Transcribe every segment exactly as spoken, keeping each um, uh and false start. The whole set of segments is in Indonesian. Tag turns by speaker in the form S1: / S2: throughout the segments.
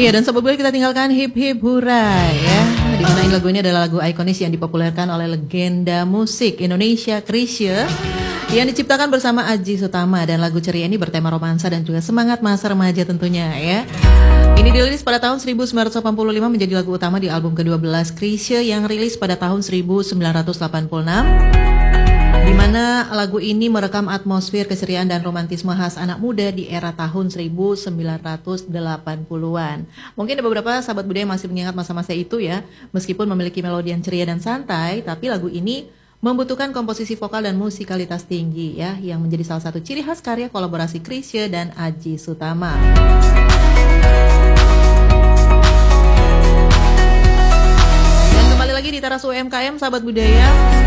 S1: Iya, dan sobat budaya kita tinggalkan hip hip hurai ya. Di mana lagu ini adalah lagu ikonis yang dipopulerkan oleh legenda musik Indonesia Chrisye yang diciptakan bersama Adji Sutama, dan lagu ceria ini bertema romansa dan juga semangat masa remaja tentunya ya. Ini dirilis pada tahun seribu sembilan ratus delapan puluh lima menjadi lagu utama di album kedua belas Chrisye yang rilis pada tahun seribu sembilan ratus delapan puluh enam. Di mana lagu ini merekam atmosfer keserian dan romantisme khas anak muda di era tahun seribu sembilan ratus delapan puluhan. Mungkin ada beberapa sahabat budaya masih mengingat masa-masa itu ya. Meskipun memiliki melodi yang ceria dan santai, tapi lagu ini membutuhkan komposisi vokal dan musikalitas tinggi ya, yang menjadi salah satu ciri khas karya kolaborasi Chrisye dan Adji Sutama. Dan kembali lagi di Teras U M K M sahabat budaya,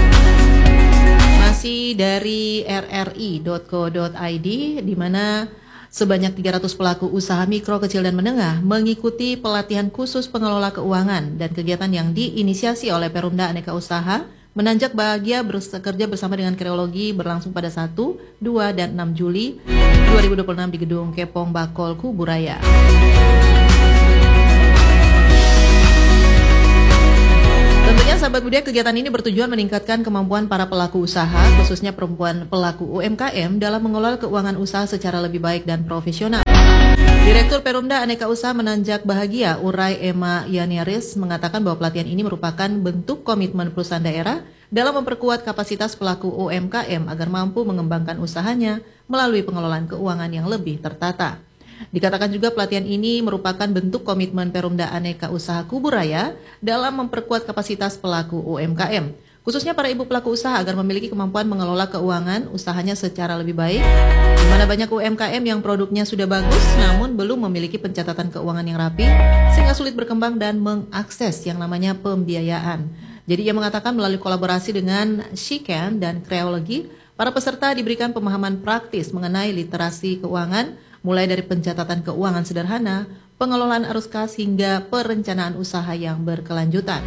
S1: masih dari r r i dot co dot i d, di mana sebanyak tiga ratus pelaku usaha mikro, kecil, dan menengah mengikuti pelatihan khusus pengelola keuangan, dan kegiatan yang diinisiasi oleh Perumda Aneka Usaha Menanjak Bahagia bekerja bersama dengan Kreologi berlangsung pada satu, dua, dan enam Juli dua ribu dua puluh enam di Gedung Kepong Bakol Kuburaya. Tentunya sahabat budaya, kegiatan ini bertujuan meningkatkan kemampuan para pelaku usaha, khususnya perempuan pelaku U M K M dalam mengelola keuangan usaha secara lebih baik dan profesional. Direktur Perumda Aneka Usaha Menanjak Bahagia, Urai Emma Yaniaris, mengatakan bahwa pelatihan ini merupakan bentuk komitmen perusahaan daerah dalam memperkuat kapasitas pelaku U M K M agar mampu mengembangkan usahanya melalui pengelolaan keuangan yang lebih tertata. Dikatakan juga pelatihan ini merupakan bentuk komitmen Perumda Aneka Usaha Kuburaya dalam memperkuat kapasitas pelaku U M K M, khususnya para ibu pelaku usaha agar memiliki kemampuan mengelola keuangan usahanya secara lebih baik, di mana banyak U M K M yang produknya sudah bagus namun belum memiliki pencatatan keuangan yang rapi sehingga sulit berkembang dan mengakses yang namanya pembiayaan. Jadi ia mengatakan melalui kolaborasi dengan Shiken dan Kreologi, para peserta diberikan pemahaman praktis mengenai literasi keuangan, mulai dari pencatatan keuangan sederhana, pengelolaan arus kas, hingga perencanaan usaha yang berkelanjutan.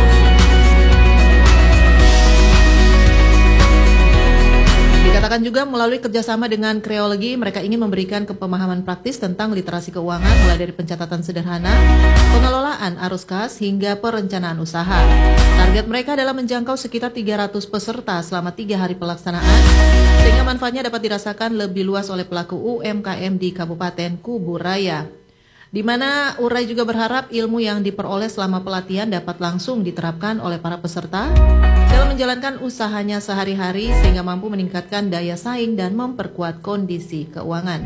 S1: Dikatakan juga melalui kerjasama dengan Kreologi, mereka ingin memberikan pemahaman praktis tentang literasi keuangan, mulai dari pencatatan sederhana, pengelolaan arus kas, hingga perencanaan usaha. Target mereka adalah menjangkau sekitar tiga ratus peserta selama tiga hari pelaksanaan, sehingga manfaatnya dapat dirasakan lebih luas oleh pelaku U M K M di Kabupaten Kuburaya. Di mana Urai juga berharap ilmu yang diperoleh selama pelatihan dapat langsung diterapkan oleh para peserta dalam menjalankan usahanya sehari-hari sehingga mampu meningkatkan daya saing dan memperkuat kondisi keuangan.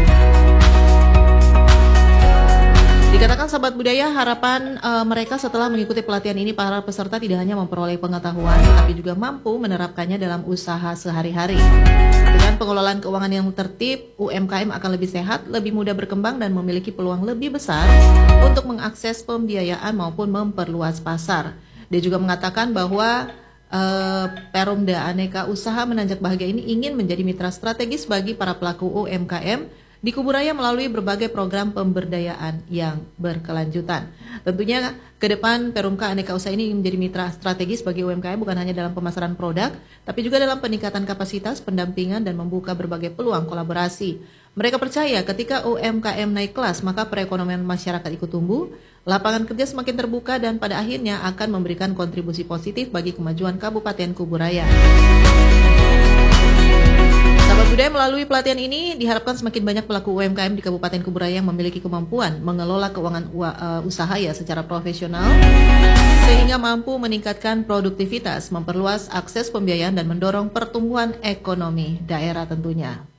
S1: Dikatakan sahabat budaya, harapan uh, mereka setelah mengikuti pelatihan ini, para peserta tidak hanya memperoleh pengetahuan, tapi juga mampu menerapkannya dalam usaha sehari-hari. Dengan pengelolaan keuangan yang tertib, U M K M akan lebih sehat, lebih mudah berkembang, dan memiliki peluang lebih besar untuk mengakses pembiayaan maupun memperluas pasar. Dia juga mengatakan bahwa uh, Perumda Aneka Usaha Menanjak Bahagia ini ingin menjadi mitra strategis bagi para pelaku U M K M di Kuburaya melalui berbagai program pemberdayaan yang berkelanjutan. Tentunya ke depan Perumka Aneka Usaha ini menjadi mitra strategis bagi U M K M bukan hanya dalam pemasaran produk, tapi juga dalam peningkatan kapasitas, pendampingan, dan membuka berbagai peluang kolaborasi. Mereka percaya ketika U M K M naik kelas, maka perekonomian masyarakat ikut tumbuh, lapangan kerja semakin terbuka, dan pada akhirnya akan memberikan kontribusi positif bagi kemajuan Kabupaten Kuburaya. Sahabat budaya, melalui pelatihan ini diharapkan semakin banyak pelaku U M K M di Kabupaten Kuburaya yang memiliki kemampuan mengelola keuangan usaha ya secara profesional sehingga mampu meningkatkan produktivitas, memperluas akses pembiayaan, dan mendorong pertumbuhan ekonomi daerah tentunya.